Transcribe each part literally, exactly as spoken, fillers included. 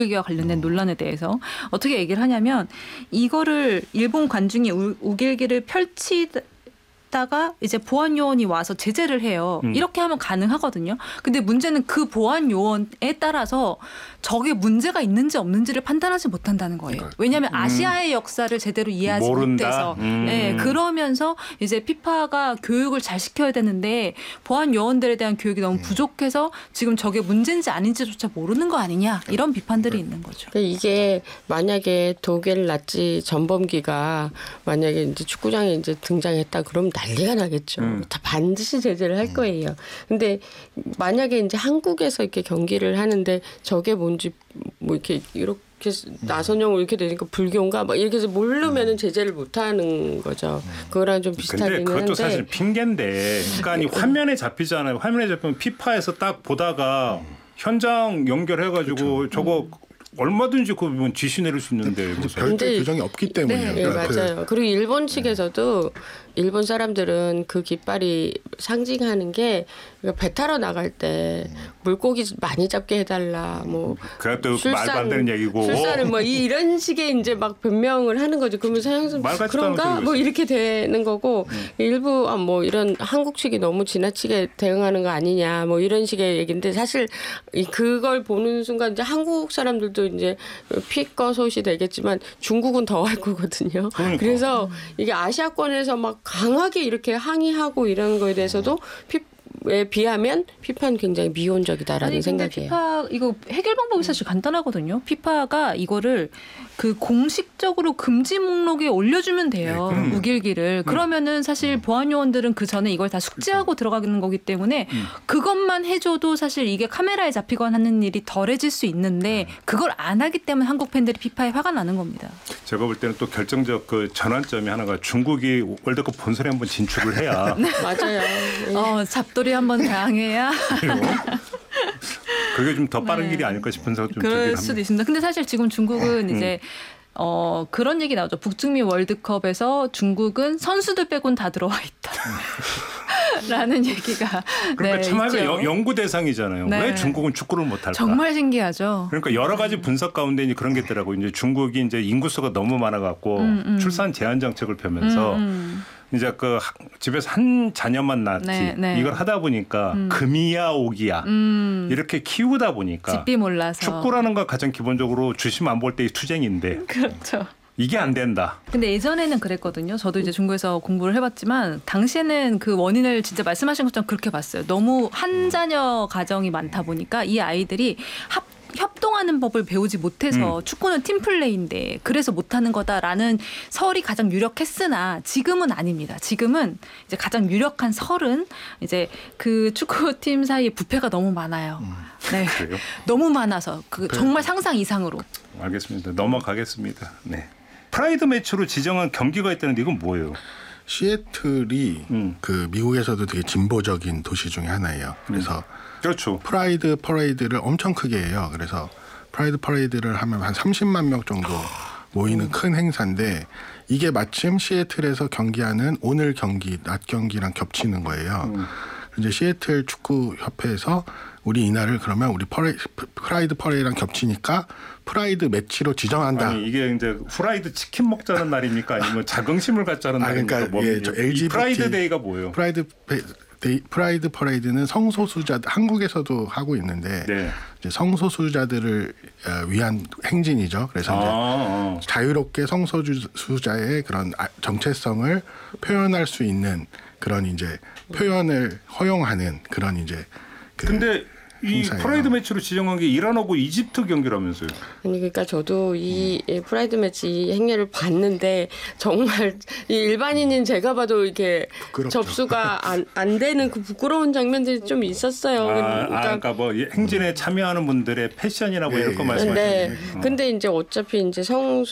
와 관련된 논란에 대해서 어떻게 얘기를 하냐면 이거를 일본 관중이 우, 우길기를 펼치다가 이제 보안 요원이 와서 제재를 해요. 음. 이렇게 하면 가능하거든요. 근데 문제는 그 보안 요원에 따라서 저게 문제가 있는지 없는지를 판단하지 못한다는 거예요. 왜냐하면 음. 아시아의 역사를 제대로 이해하지 모른다. 못해서 음. 네, 그러면서 이제 피파가 교육을 잘 시켜야 되는데 보안 요원들에 대한 교육이 너무 부족해서 지금 저게 문제인지 아닌지조차 모르는 거 아니냐 이런 비판들이 있는 거죠. 이게 만약에 독일 나치 전범기가 만약에 이제 축구장에 이제 등장했다 그러면 난리가 나겠죠. 음. 다 반드시 제재를 할 거예요. 근데 만약에 이제 한국에서 이렇게 경기를 하는데 저게 뭔지 뭐 이렇게 이렇게 나선형으로 이렇게 되니까 불교인가 막 이렇게 해서 모르면은 제재를 못 하는 거죠. 그거랑 좀 비슷하기는 한데. 근데 그것도 사실 핑계인데. 그러니까 아니 화면에 잡히잖아요. 화면에 잡히면 피파에서 딱 보다가 현장 연결해가지고 그렇죠. 저거 얼마든지 그러면 지시 내릴 수 있는데 별도의 규정이 없기 때문이에요. 네, 네 맞아요. 그리고 일본 측에서도 일본 사람들은 그 깃발이 상징하는 게 배 타러 나갈 때 물고기 많이 잡게 해달라. 뭐 그것도 말도 안 되는 얘기고. 술사를 뭐 이런 식의 이제 막 변명을 하는 거죠. 그러면 사양선 그런가 뭐 이렇게 되는 거고 음. 일부 아, 뭐 이런 한국 측이 너무 지나치게 대응하는 거 아니냐 뭐 이런 식의 얘기인데 사실 그걸 보는 순간 이제 한국 사람들도 이제 피꺼솥이 되겠지만 중국은 더 할 거거든요. 그러니까. 그래서 이게 아시아권에서 막 강하게 이렇게 항의하고 이런 거에 대해서도 피에 비하면 피파는 굉장히 미온적이다라는 아니, 근데 생각이에요. 피파 이거 해결 방법이 사실 간단하거든요. 피파가 이거를 그 공식적으로 금지 목록에 올려주면 돼요. 네, 우길기를. 그러면은 사실 보안 요원들은 그 전에 이걸 다 숙지하고 그렇죠. 들어가는 거기 때문에 음. 그것만 해줘도 사실 이게 카메라에 잡히거나 하는 일이 덜해질 수 있는데 그걸 안 하기 때문에 한국 팬들이 피파에 화가 나는 겁니다. 제가 볼 때는 또 결정적 그 전환점이 하나가 중국이 월드컵 본선에 한번 진출을 해야. 네. 맞아요. 어, 잡돌이 한번 당해야. 그게 좀 더 빠른 네. 길이 아닐까 싶은 생각 좀 들긴 합니다. 그럴 수도 있습니다. 근데 사실 지금 중국은 음. 이제 어, 그런 얘기 나오죠. 북중미 월드컵에서 중국은 선수들 빼곤 다 들어와 있다. 라는 얘기가 그러니까 네, 참 하면 연구 대상이잖아요. 네. 왜 중국은 축구를 못할까? 정말 신기하죠. 그러니까 여러 가지 분석 가운데 이제 그런 게 있더라고요. 이제 중국이 이제 인구수가 너무 많아갖고 음, 음. 출산 제한 정책을 펴면서 음, 음. 이제 그 집에서 한 자녀만 낳지 네, 네. 이걸 하다 보니까 음. 금이야 오기야 음. 이렇게 키우다 보니까 집비 몰라서 축구라는 건 가장 기본적으로 주심 안 볼 때의 투쟁인데 그렇죠. 이게 안 된다. 근데 예전에는 그랬거든요. 저도 이제 중국에서 공부를 해봤지만 당시에는 그 원인을 진짜 말씀하신 것처럼 그렇게 봤어요. 너무 한 자녀 가정이 많다 보니까 이 아이들이 합 협동하는 법을 배우지 못해서 음. 축구는 팀플레이인데 그래서 못하는 거다라는 설이 가장 유력했으나 지금은 아닙니다. 지금은 이제 가장 유력한 설은 이제 그 축구팀 사이에 부패가 너무 많아요. 음. 네, 그래요? 너무 많아서 그 정말 상상 이상으로. 알겠습니다. 넘어가겠습니다. 네. 프라이드 매치로 지정한 경기가 있다는데 이건 뭐예요? 시애틀이 음. 그 미국에서도 되게 진보적인 도시 중에 하나예요. 그래서 음. 그렇죠. 프라이드 퍼레이드를 엄청 크게 해요. 그래서 프라이드 퍼레이드를 하면 한 삼십만 명 정도 모이는 음. 큰 행사인데 이게 마침 시애틀에서 경기하는 오늘 경기, 낮 경기랑 겹치는 거예요. 음. 이제 시애틀 축구협회에서 우리 이날을 그러면 우리 퍼레이, 프라이드 퍼레이드랑 겹치니까 프라이드 매치로 지정한다. 아니 이게 이제 프라이드 치킨 먹자는 날입니까? 아니면 자긍심을 갖자는 아, 날입니까? 그러니까 뭐, 예, 저 엘지비티 프라이드 데이가 뭐예요? 프라이드 데이, 프라이드 퍼레이드는 성소수자 한국에서도 하고 있는데 네. 이제 성소수자들을 위한 행진이죠. 그래서 아, 이제 자유롭게 성소수자의 그런 정체성을 표현할 수 있는 그런 이제 표현을 허용하는 그런 이제 그 근데 이 행사예요. 프라이드 매치로 지정한 게 이란하고 이집트 경기라면서요? 아니 그러니까 저도 이 음. 프라이드 매치 행렬을 봤는데 정말 이 일반인인 제가 봐도 이렇게 부끄럽죠. 접수가 안, 안 되는 그 부끄러운 장면들이 좀 있었어요. 아, 그러니까, 아, 그러니까 뭐 행진에 참여하는 분들의 패션이나 뭐 예, 이런 거 말씀하시는 네. 거예요? 어. 근데 이제 어차피 이제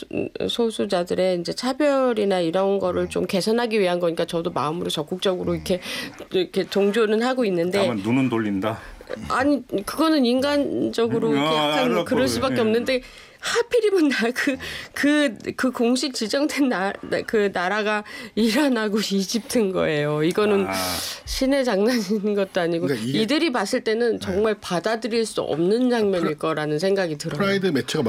성소수자들의 이제 차별이나 이런 거를 좀 개선하기 위한 거니까 저도 마음으로 적극적으로 이렇게 이렇게 동조는 하고 있는데. 다만 눈은 돌린다. 아니 그거는 인간적으로 아, 약간 알았고, 그럴 수밖에 예. 없는데 하필이면 나그그그 그 공식 지정된 나 그 나라가 이란하고 이집트인 거예요. 이거는 아. 신의 장난인 것도 아니고 그러니까 이게- 이들이 봤을 때는 정말 받아들일 수 없는 장면일 거라는 생각이 들어요. 프라이드 매치가